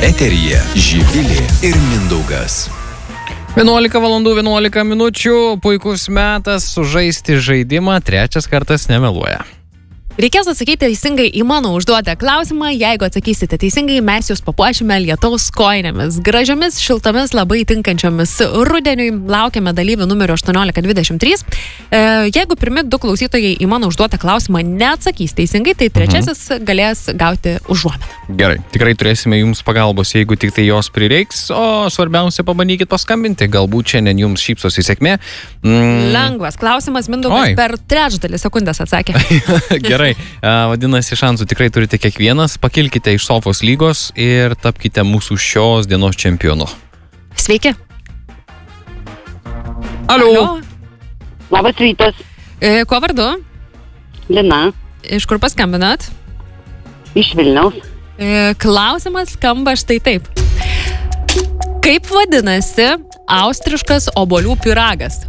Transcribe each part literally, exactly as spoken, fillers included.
Eteryje Živilė ir Mindaugas. vienuolika valandų vienuolika minučių, puikus metas sužaisti žaidimą, trečias kartas nemeluoja. Reikės atsakyti teisingai į mano užduotą klausimą. Jeigu atsakysite teisingai, mes jūs papuošime lietaus kojinėmis. Gražiomis, šiltomis, labai tinkančiomis rudeniui. Laukiame dalyvių numerio aštuoniolika dvidešimt trys. E, jeigu pirmi du klausytojai į mano užduotą klausimą neatsakys teisingai, tai trečiasis mhm. galės gauti užuominą. Gerai, tikrai turėsime jums pagalbos, jeigu tik tai jos prireiks, o svarbiausia, pabandykit paskambinti. Galbūt šiandien jums šypsosi sėkmė. Mm. Lengvas klausimas, Mindaugas Oi. per trečdalį sekundės atsakė. Gerai. Vadinasi, šansų tikrai turite kiekvienas. Pakilkite iš sofos lygos ir tapkite mūsų šios dienos čempionu. Sveiki. Alio. Alio. Labas rytas. E, kuo vardu? Lina. Iš kur paskambinat? Iš Vilniaus. E, klausimas skamba štai taip. Kaip vadinasi austriškas obuolių pyragas?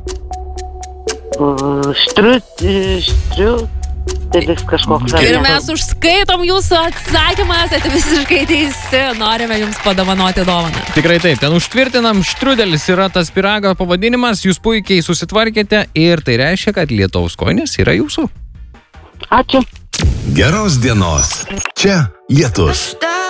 Štriut, štriut. Tai vis kažkoks. Ir mes užskaitom jūsų atsakymą, esate visiškai teisi, norime jums padovanoti dovaną. Tikrai taip, ten užtvirtinam, štrudelis yra tas pyrago pavadinimas, jūs puikiai susitvarkėte ir tai reiškia, kad lietaus kojinės yra jūsų. Ačiū. Geros dienos. Čia Lietus.